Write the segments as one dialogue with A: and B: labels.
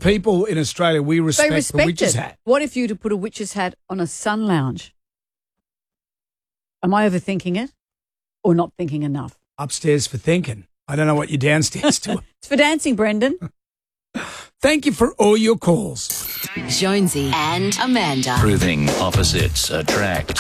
A: people in Australia we respect the witch's hat.
B: What if you were to put a witch's hat on a sun lounge? Am I overthinking it or not thinking enough?
A: Upstairs for thinking. I don't know what you're downstairs to.
B: It's for dancing, Brendan.
A: Thank you for all your calls.
C: Jonesy and Amanda.
D: Proving opposites attract.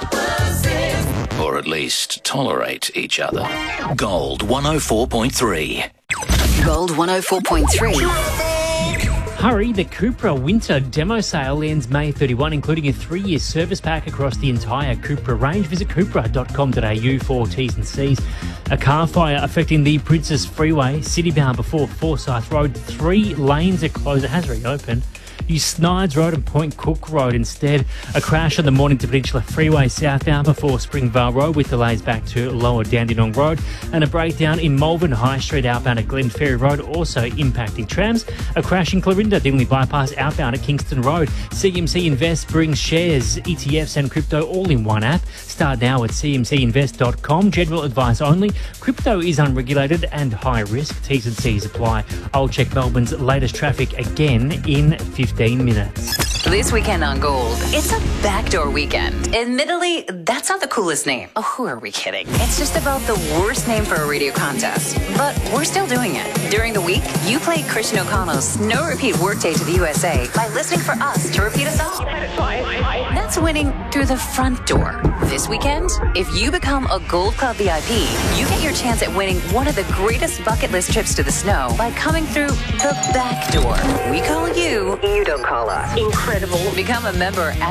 D: Or at least tolerate each other. Gold 104.3.
C: Gold 104.3.
E: Hurry, the Cupra Winter Demo Sale ends May 31, including a 3-year service pack across the entire Cupra range. Visit cupra.com.au for T's and C's. A car fire affecting the Princess Freeway, citybound before Forsyth Road. 3 lanes are closed. It has reopened. Use Snides Road and Point Cook Road instead. A crash on the Mornington Peninsula Freeway southbound before Springvale Road with delays back to Lower Dandenong Road. And a breakdown in Malvern High Street outbound at Glenferrie Road, also impacting trams. A crash in Clarinda, Dingley Bypass outbound at Kingston Road. CMC Invest brings shares, ETFs and crypto all in one app. Start now at cmcinvest.com. General advice only. Crypto is unregulated and high risk. T's and C's apply. I'll check Melbourne's latest traffic again in 15 minutes.
C: This weekend on Gold, it's a backdoor weekend. Admittedly, that's not the coolest name. Oh, who are we kidding? It's just about the worst name for a radio contest. But we're still doing it. During the week, you play Christian O'Connell's No Repeat Workday to the USA by listening for us to repeat a song. That's winning through the front door. This weekend, if you become a Gold Club VIP, you get your chance at winning one of the greatest bucket list trips to the snow by coming through the back door. We call you don't call us. Incredible. Become a member at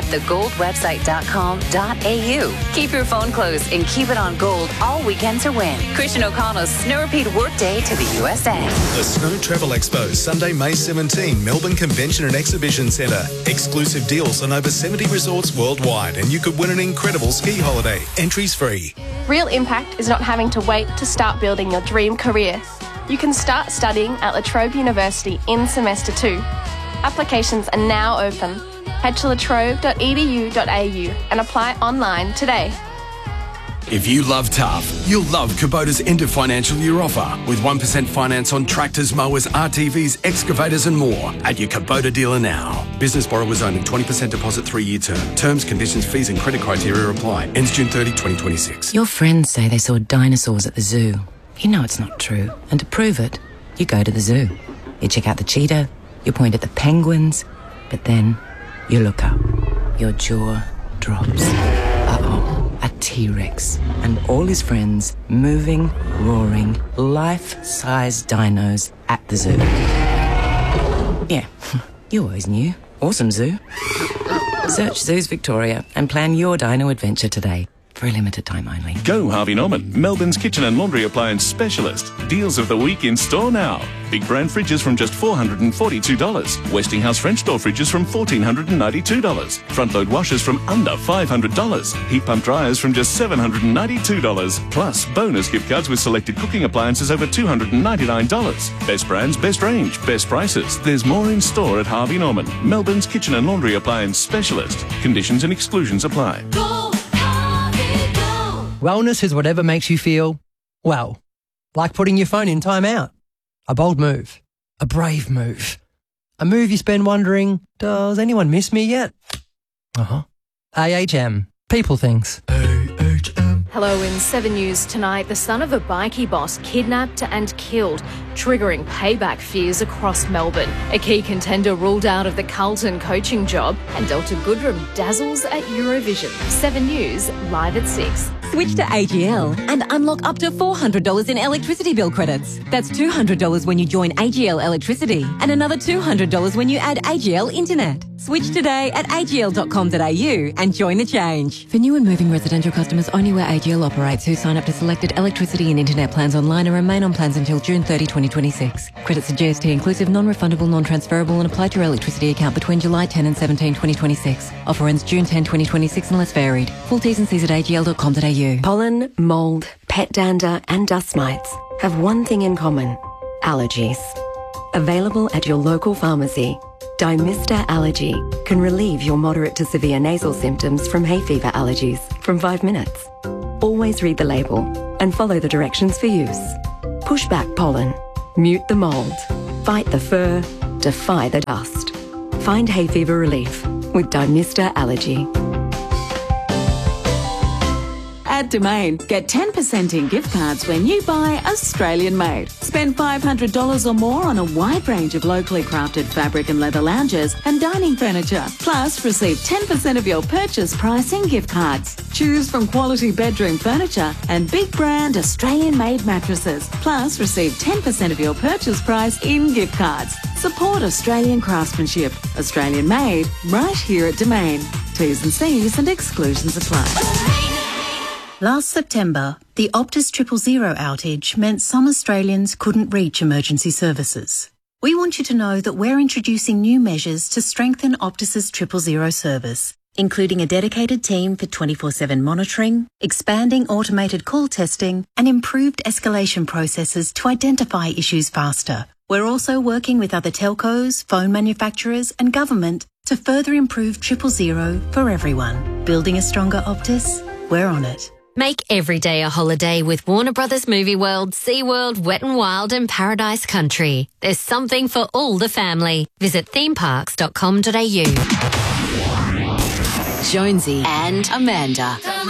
C: thegoldwebsite.com.au. Keep your phone close and keep it on Gold all weekend to win. Christian O'Connell's Snow Repeat Workday to the USA.
F: The Snow Travel Expo, Sunday, May 17, Melbourne Convention and Exhibition Centre. Exclusive deals on over 70 resorts worldwide, and you could win an incredible ski holiday. Entries free.
G: Real impact is not having to wait to start building your dream career. You can start studying at La Trobe University in semester 2. Applications are now open. Head to latrobe.edu.au and apply online today.
H: If you love tough, you'll love Kubota's end of financial year offer with 1% finance on tractors, mowers, RTVs, excavators and more at your Kubota dealer now. Business borrowers only, 20% deposit, 3-year term. Terms, conditions, fees and credit criteria apply. Ends June 30, 2026.
I: Your friends say they saw dinosaurs at the zoo. You know it's not true. And to prove it, you go to the zoo. You check out the cheetah, you point at the penguins, but then you look up. Your jaw drops. Uh-oh, a T-Rex and all his friends moving, roaring, life-size dinos at the zoo. Yeah, you always knew. Awesome zoo. Search Zoos Victoria and plan your dino adventure today. For a limited time only.
J: Go Harvey Norman, Melbourne's kitchen and laundry appliance specialist. Deals of the week in store now. Big brand fridges from just $442. Westinghouse French door fridges from $1,492. Front load washers from under $500. Heat pump dryers from just $792. Plus bonus gift cards with selected cooking appliances over $299. Best brands, best range, best prices. There's more in store at Harvey Norman, Melbourne's kitchen and laundry appliance specialist. Conditions and exclusions apply.
K: Wellness is whatever makes you feel, well, like putting your phone in timeout. A bold move. A brave move. A move you spend wondering, does anyone miss me yet? AHM. People things.
L: Hello, in 7 News tonight, the son of a bikie boss kidnapped and killed, triggering payback fears across Melbourne. A key contender ruled out of the Carlton coaching job, and Delta Goodrem dazzles at Eurovision. 7 News, live at 6.
M: Switch to AGL and unlock up to $400 in electricity bill credits. That's $200 when you join AGL Electricity and another $200 when you add AGL Internet. Switch today at agl.com.au and join the change.
I: For new and moving residential customers only where AGL operates who sign up to selected electricity and internet plans online and remain on plans until June 30, 2026. Credits are GST inclusive, non-refundable, non-transferable and apply to your electricity account between July 10 and 17, 2026. Offer ends June 10, 2026 unless varied. Full T's and C's at agl.com.au.
N: Pollen, mould, pet dander and dust mites have one thing in common: allergies. Available at your local pharmacy, Dymista Allergy can relieve your moderate to severe nasal symptoms from hay fever allergies from 5 minutes. Always read the label and follow the directions for use. Push back pollen, mute the mould, fight the fur, defy the dust. Find hay fever relief with Dymista Allergy.
O: At Domain, get 10% in gift cards when you buy Australian made. Spend $500 or more on a wide range of locally crafted fabric and leather lounges and dining furniture. Plus, receive 10% of your purchase price in gift cards. Choose from quality bedroom furniture and big brand Australian made mattresses. Plus, receive 10% of your purchase price in gift cards. Support Australian craftsmanship. Australian made, right here at Domain. T's and C's and exclusions apply.
P: Last September, the Optus 000 outage meant some Australians couldn't reach emergency services. We want you to know that we're introducing new measures to strengthen Optus's 000 service, including a dedicated team for 24/7 monitoring, expanding automated call testing, and improved escalation processes to identify issues faster. We're also working with other telcos, phone manufacturers, and government to further improve 000 for everyone. Building a stronger Optus? We're on it.
Q: Make every day a holiday with Warner Brothers Movie World, SeaWorld, Wet n Wild and Paradise Country. There's something for all the family. Visit themeparks.com.au.
C: Jonesy and Amanda.
D: No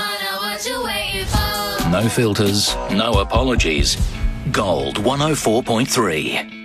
D: filters, no apologies. Gold 104.3.